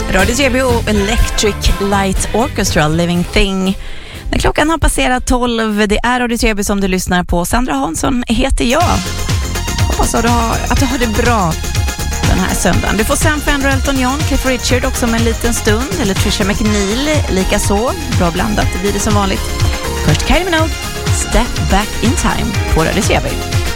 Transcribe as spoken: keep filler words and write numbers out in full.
Radio T B och Electric Light Orchestra, Living Thing. När klockan har passerat tolv, det är Radio T B som du lyssnar på. Sandra Hansson heter jag. Hoppas att du har, att du har det bra den här söndagen. Du får Sam Fender, Elton John, Cliff Richard också om en liten stund. Eller Trisha McNeil, lika så. Bra blandat, det blir det som vanligt. Först Kylie Minogue, Step Back in Time på Radio T B.